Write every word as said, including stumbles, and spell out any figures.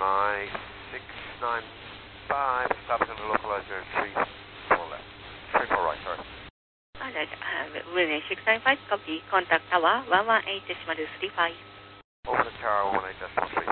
my six nine five, stopping on the localizer three four left. three four right, sorry. Alright, uh, William six nine five, copy. Contact tower one one eight decimal three five. Over the tower one one eight decimal three five.